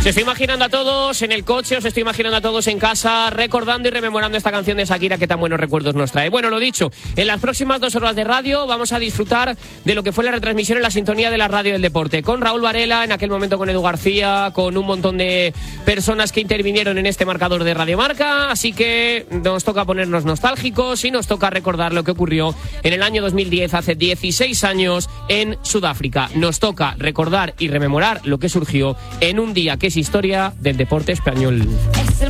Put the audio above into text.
Os estoy imaginando a todos en el coche, os estoy imaginando a todos en casa, recordando y rememorando esta canción de Shakira que tan buenos recuerdos nos trae. Bueno, lo dicho, en las próximas 2 horas de radio vamos a disfrutar de lo que fue la retransmisión en la sintonía de la radio del deporte, con Raúl Varela, en aquel momento con Edu García, con un montón de personas que intervinieron en este marcador de Radio Marca, así que nos toca ponernos nostálgicos y nos toca recordar lo que ocurrió en el año 2010, hace 16 años, en Sudáfrica. Nos toca recordar y rememorar lo que surgió en un día que es historia del deporte español.